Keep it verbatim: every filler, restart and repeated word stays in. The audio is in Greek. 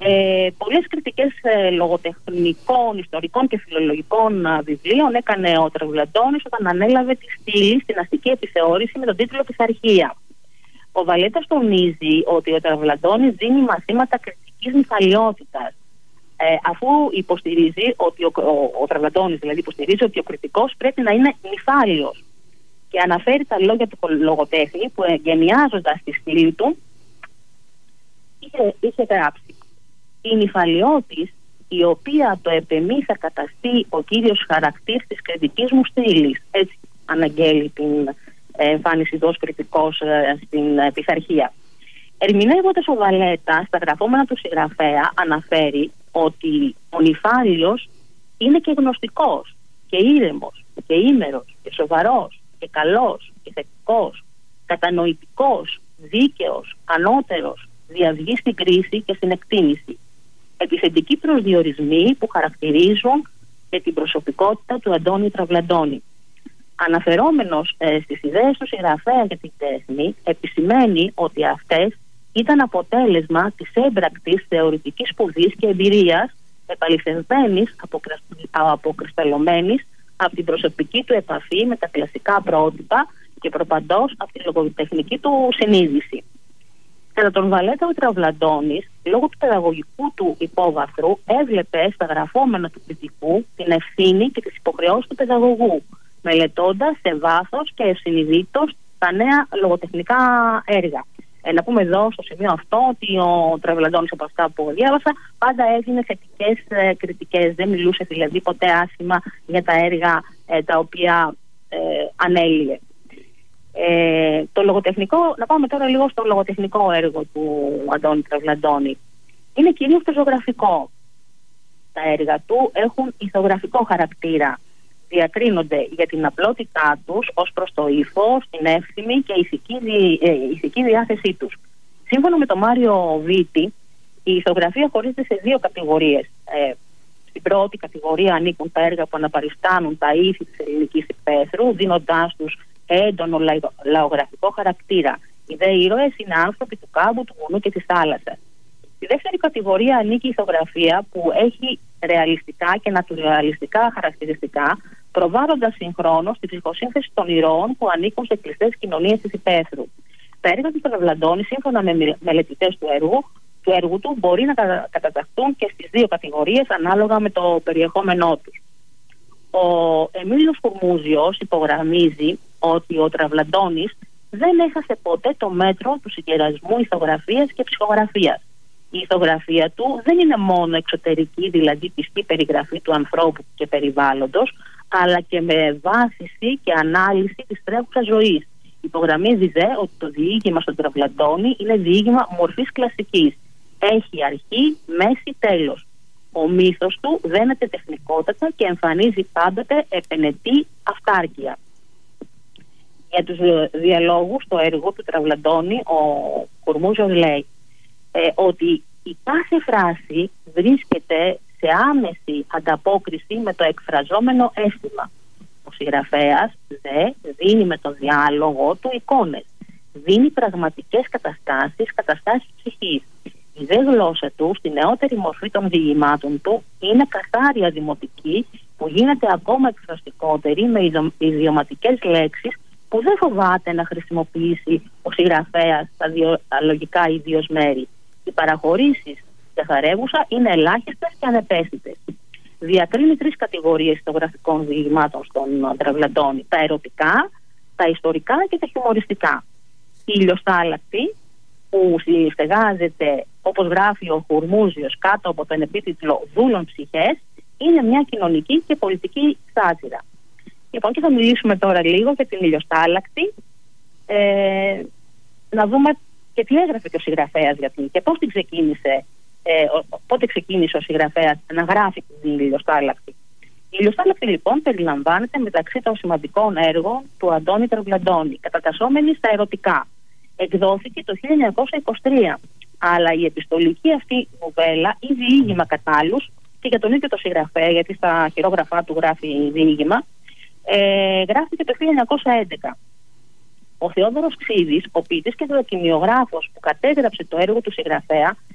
Ε, πολλές κριτικές ε, λογοτεχνικών, ιστορικών και φιλολογικών ε, βιβλίων έκανε ο Τρεβλαντώνης όταν ανέλαβε τη στήλη στην αστική επιθεώρηση με τον τίτλο «Πειθαρχία». Ο Βαλέτας τονίζει ότι ο Τρεβλαντώνης δίνει μαθήματα κριτικής νυφαλιότητας, ε, αφού υποστηρίζει ότι ο, ο, ο Τρεβλαντώνης δηλαδή υποστηρίζει ότι ο κριτικός πρέπει να είναι νυφάλιος, και αναφέρει τα λόγια του λογοτέχνη που εγκαινιάζοντας τη στήλη του είχε, είχε γράψει: «Η νυφαλιώτης, η οποία το επεμή θα καταστεί ο κύριος χαρακτήρ της κριτικής μου στήλης». Έτσι αναγγέλει την εμφάνιση του ως κριτικός στην πειθαρχία. Ερμηνεύοντας ο Βαλέτα στα γραφόμενα του συγγραφέα, αναφέρει ότι ο νυφάλιος είναι και γνωστικός και ήρεμος και ήμερος και σοβαρός και καλός και θετικός, κατανοητικός, δίκαιος, ανώτερος, διαυγής στην κρίση και στην εκτίμηση. Επιθετικοί προσδιορισμοί που χαρακτηρίζουν και την προσωπικότητα του Αντώνη Τρεβλαντώνη. Αναφερόμενος ε, στις ιδέες του συγγραφέα για την τέχνη, επισημαίνει ότι αυτές ήταν αποτέλεσμα της έμπρακτης θεωρητικής σπουδής και εμπειρίας, επαληθευμένης, αποκρισταλωμένης από την προσωπική του επαφή με τα κλασικά πρότυπα και προπαντός από τη λογοτεχνική του συνείδηση. Κατά τον Βαλέτα, ο Τρεβλαντώνης, λόγω του παιδαγωγικού του υπόβαθρου, έβλεπε στα γραφόμενα του κριτικού την ευθύνη και τις υποχρεώσεις του παιδαγωγού, μελετώντας σε βάθος και ευσυνειδήτως τα νέα λογοτεχνικά έργα. Ε, να πούμε εδώ στο σημείο αυτό ότι ο Τρεβλαντώνης, από αυτά που διάβασα, πάντα έδινε θετικές ε, κριτικές. Δεν μιλούσε δηλαδή ποτέ άσχημα για τα έργα ε, τα οποία ε, ανέλυε. Ε, το λογοτεχνικό, να πάμε τώρα λίγο στο λογοτεχνικό έργο του Αντώνη Τρεβλαντώνη. Είναι κυρίως το ζωγραφικό. Τα έργα του έχουν ηθογραφικό χαρακτήρα. Διακρίνονται για την απλότητά τους ως προς το ύφος, την εύθυμη και ηθική, δι, ε, ηθική διάθεσή τους. Σύμφωνα με τον Μάριο Βίτη, η ηθογραφία χωρίζεται σε δύο κατηγορίες. Ε, στην πρώτη κατηγορία ανήκουν τα έργα που αναπαριστάνουν τα ήθη της ελληνικής υπαίθρου, δίνοντάς τους έντονο λαο, λαογραφικό χαρακτήρα. Οι δε ήρωες είναι άνθρωποι του κάμπου, του βουνού και της θάλασσας. Στη δεύτερη κατηγορία ανήκει η ηθογραφία που έχει ρεαλιστικά και νατουραλιστικά χαρακτηριστικά, προβάλλοντας συγχρόνως τη ψυχοσύνθεση των ηρώων που ανήκουν σε κλειστές κοινωνίες της υπαίθρου. Τα έργα του Τρεβλαντώνη, σύμφωνα με μελετητές του έργου, του έργου του, μπορεί να καταταχθούν και στις δύο κατηγορίες ανάλογα με το περιεχόμενό τους. Ο Εμίλιος Χουρμούζιος υπογραμμίζει ότι ο Τρεβλαντώνης δεν έχασε ποτέ το μέτρο του συγκερασμού ηθογραφίας και ψυχογραφίας. Η ηθογραφία του δεν είναι μόνο εξωτερική, δηλαδή πιστή περιγραφή του ανθρώπου και περιβάλλοντος, αλλά και με βάθηση και ανάλυση της τρέχουσας ζωής. Υπογραμμίζει δε ότι το διήγημα στον Τρεβλαντώνη είναι διήγημα μορφής κλασικής. Έχει αρχή, μέση, τέλος. Ο μύθος του δένεται τεχνικότατα και εμφανίζει πάντοτε επενετή αυτάρκεια. Για τους διαλόγους στο έργο του Τρεβλαντώνη, ο Χουρμούζιος λέει ε, ότι η κάθε φράση βρίσκεται σε άμεση ανταπόκριση με το εκφραζόμενο αίσθημα. Ο συγγραφέας δε δίνει με τον διάλογο του εικόνες. Δίνει πραγματικές καταστάσεις, καταστάσεις ψυχής. Η δε γλώσσα του, στη νεότερη μορφή των διηγημάτων του, είναι καθάρια δημοτική, που γίνεται ακόμα εκφραστικότερη με ιδιωματικές λέξεις που δεν φοβάται να χρησιμοποιήσει ο συγγραφέας στα, διο, τα λογικά ιδίως μέρη. Οι παραχωρήσεις για χαρεύουσα είναι ελάχιστες και ανεπαίσθητες. Διακρίνει τρεις κατηγορίες ηθογραφικών διηγημάτων στον Τρεβλαντώνη: τα ερωτικά, τα ιστορικά και τα χιουμοριστικά. Η ηλιοστάλακτη, που στεγάζεται, όπως γράφει ο Χουρμούζιος, κάτω από τον επίτιτλο «Δούλων ψυχές», είναι μια κοινωνική και πολιτική σάτυρα. Λοιπόν, και θα μιλήσουμε τώρα λίγο για την ηλιοστάλακτη, ε, να δούμε και τι έγραφε και ο συγγραφέας για την, και πώς την ξεκίνησε, ε, πότε ξεκίνησε ο συγγραφέας να γράφει την ηλιοστάλακτη. Η ηλιοστάλακτη λοιπόν περιλαμβάνεται μεταξύ των σημαντικών έργων του Αντώνη Τρεβλαντώνη, κατατασσόμενη στα ερωτικά. Εκδόθηκε το χίλια εννιακόσια είκοσι τρία, αλλά η επιστολική αυτή νουβέλα ή διήγημα κατά άλλους, και για τον ίδιο το συγγραφέα, γιατί στα χειρόγραφά του γράφει διήγημα, ε, γράφηκε το χίλια εννιακόσια έντεκα. Ο Θεόδωρος Ξίδης, ο ποιητής και δοκιμιογράφος που κατέγραψε το έργο του συγγραφέα,